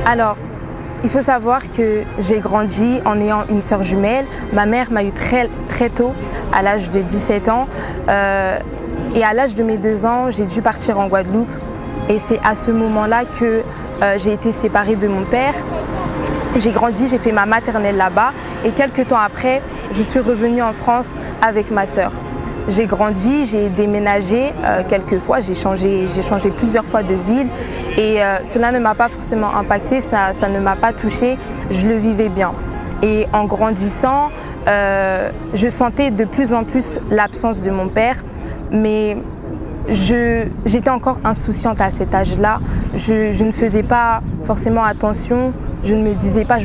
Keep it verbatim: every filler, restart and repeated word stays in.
Alors, il faut savoir que j'ai grandi en ayant une sœur jumelle. Ma mère m'a eu très, très tôt, à l'âge de dix-sept ans. Euh, et à l'âge de mes deux ans, j'ai dû partir en Guadeloupe. Et c'est à ce moment-là que euh, j'ai été séparée de mon père. J'ai grandi, j'ai fait ma maternelle là-bas. Et quelques temps après, je suis revenue en France avec ma sœur. J'ai grandi, j'ai déménagé euh, quelques fois, j'ai changé, j'ai changé plusieurs fois de ville et euh, cela ne m'a pas forcément impacté, ça, ça ne m'a pas touchée, je le vivais bien. Et en grandissant, euh, je sentais de plus en plus l'absence de mon père, mais je, j'étais encore insouciante à cet âge-là, je, je ne faisais pas forcément attention, je ne me disais pas